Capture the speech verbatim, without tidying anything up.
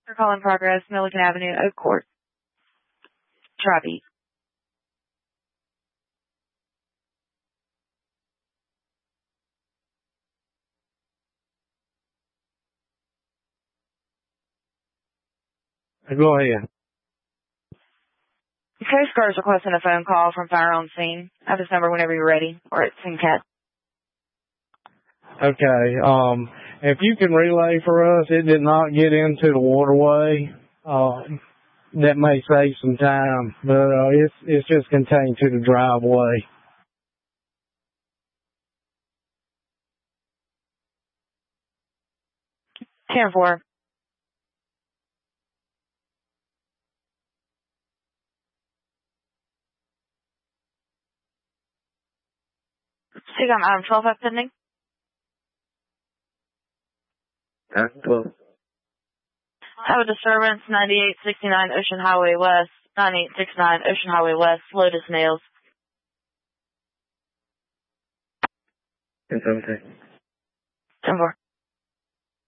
Call in progress, Milliken Avenue, Oak Court. Try beat. Go ahead. The Coast Guard is requesting a phone call from fire on scene. Have this number whenever you're ready, or it's in cat. Okay. Um, if you can relay for us, it did not get into the waterway. Uh, that may save some time, but uh, it's it's just contained to the driveway. ten four. See, I'm Adam twelve up pending. Adam twelve. Have a disturbance, ninety-eight sixty-nine Ocean Highway West, ninety-eight sixty-nine Ocean Highway West, Lotus Nails. ten seventeen.